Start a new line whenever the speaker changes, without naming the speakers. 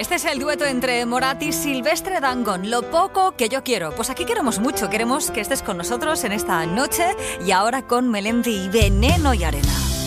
Este es el dueto entre Morat y Silvestre Dangond, Lo poco que yo quiero. Pues aquí queremos mucho, queremos que estés con nosotros en esta noche y ahora con Melendi y Veneno y Arena.